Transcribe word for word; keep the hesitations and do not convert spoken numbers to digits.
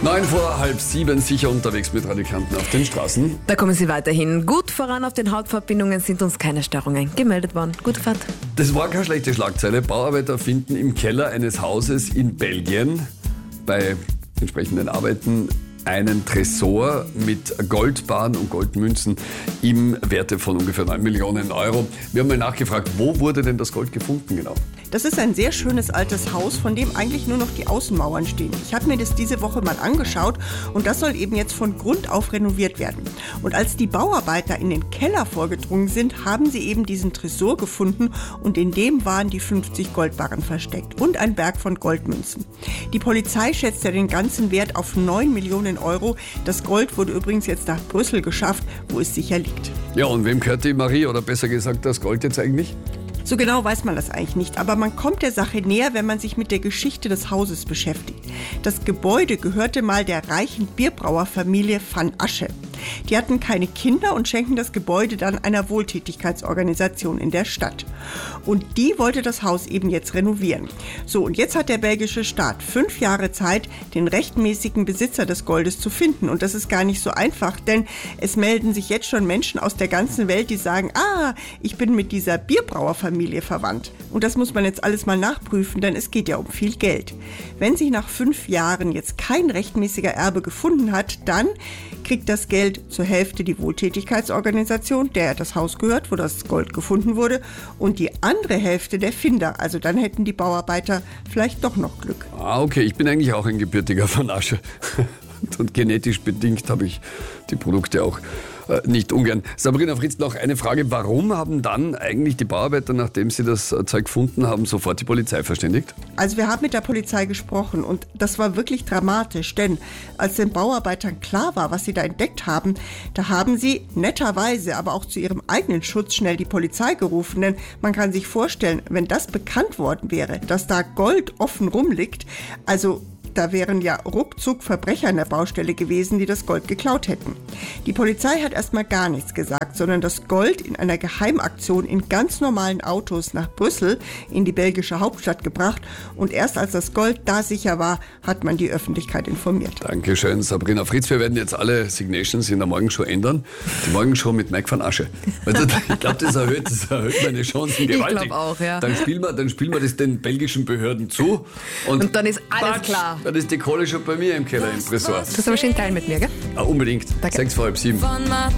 Neun vor halb sieben, sicher unterwegs mit Radikanten auf den Straßen. Da kommen Sie weiterhin gut voran. Auf den Hauptverbindungen sind uns keine Störungen gemeldet worden. Gute Fahrt. Das war keine schlechte Schlagzeile. Bauarbeiter finden im Keller eines Hauses in Belgien bei entsprechenden Arbeiten einen Tresor mit Goldbarren und Goldmünzen im Werte von ungefähr neun Millionen Euro. Wir haben mal nachgefragt, wo wurde denn das Gold gefunden genau? Das ist ein sehr schönes altes Haus, von dem eigentlich nur noch die Außenmauern stehen. Ich habe mir das diese Woche mal angeschaut und das soll eben jetzt von Grund auf renoviert werden. Und als die Bauarbeiter in den Keller vorgedrungen sind, haben sie eben diesen Tresor gefunden und in dem waren die fünfzig Goldbarren versteckt und ein Berg von Goldmünzen. Die Polizei schätzt ja den ganzen Wert auf neun Millionen Euro. Das Gold wurde übrigens jetzt nach Brüssel geschafft, wo es sicher liegt. Ja, und wem gehört die Marie oder besser gesagt das Gold jetzt eigentlich? So genau weiß man das eigentlich nicht, aber man kommt der Sache näher, wenn man sich mit der Geschichte des Hauses beschäftigt. Das Gebäude gehörte mal der reichen Bierbrauerfamilie van Asche. Die hatten keine Kinder und schenken das Gebäude dann einer Wohltätigkeitsorganisation in der Stadt. Und die wollte das Haus eben jetzt renovieren. So, und jetzt hat der belgische Staat fünf Jahre Zeit, den rechtmäßigen Besitzer des Goldes zu finden. Und das ist gar nicht so einfach, denn es melden sich jetzt schon Menschen aus der ganzen Welt, die sagen, ah, ich bin mit dieser Bierbrauerfamilie verwandt. Und das muss man jetzt alles mal nachprüfen, denn es geht ja um viel Geld. Wenn sich nach fünf Jahren jetzt kein rechtmäßiger Erbe gefunden hat, dann kriegt das Geld zur Hälfte die Wohltätigkeitsorganisation, der das Haus gehört, wo das Gold gefunden wurde, und die andere Hälfte der Finder. Also dann hätten die Bauarbeiter vielleicht doch noch Glück. Ah, okay, ich bin eigentlich auch ein gebürtiger von Asche. Und genetisch bedingt habe ich die Produkte auch äh, nicht ungern. Sabrina Fritz, noch eine Frage. Warum haben dann eigentlich die Bauarbeiter, nachdem sie das äh, Zeug gefunden haben, sofort die Polizei verständigt? Also wir haben mit der Polizei gesprochen und das war wirklich dramatisch, denn als den Bauarbeitern klar war, was sie da entdeckt haben, da haben sie netterweise, aber auch zu ihrem eigenen Schutz schnell die Polizei gerufen, denn man kann sich vorstellen, wenn das bekannt worden wäre, dass da Gold offen rumliegt, also da wären ja ruckzuck Verbrecher an der Baustelle gewesen, die das Gold geklaut hätten. Die Polizei hat erstmal gar nichts gesagt, sondern das Gold in einer Geheimaktion in ganz normalen Autos nach Brüssel in die belgische Hauptstadt gebracht. Und erst als das Gold da sicher war, hat man die Öffentlichkeit informiert. Dankeschön, Sabrina Fritz. Wir werden jetzt alle Signations in der Morgenshow ändern. Die Morgenshow mit Mike van Asche. Also, ich glaube, das erhöht, das erhöht meine Chancen gewaltig. Ich glaube auch, ja. Dann spielen wir, dann spielen wir das den belgischen Behörden zu. Und, und dann ist alles batsch, klar. Dann ist die Kohle schon bei mir im Keller im Tresor. Das ist aber schön teilen mit mir, gell? Ah, unbedingt. Danke. Sechs vor halb sieben.